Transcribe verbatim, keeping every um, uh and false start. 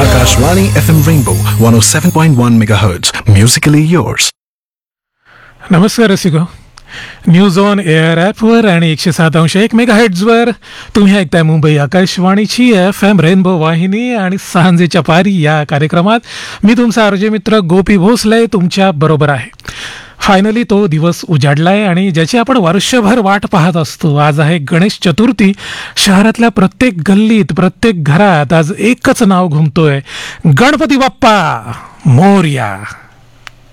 Akashvani F M Rainbow one oh seven point one megahertz. Musically yours. नमस्कार रसिको. News on air ॲपवर आणि एकशे सात अंश एक मेगा हेड्सवर तुम्ही ऐकताय मुंबई आकाशवाणीची एफ एम रेनबो वाहिनी आणि सांजेच्या पारी या कार्यक्रमात मी तुमचा आरजे मित्र गोपी भोसले तुमच्या बरोबर आहे. फायनली तो दिवस उजाडलाय आणि ज्याची आपण वर्षभर वाट पाहत असतो. आज आहे गणेश चतुर्थी. शहरातल्या प्रत्येक गल्लीत प्रत्येक घरात आज एकच नाव घुमतोय, गणपती बाप्पा मोरया.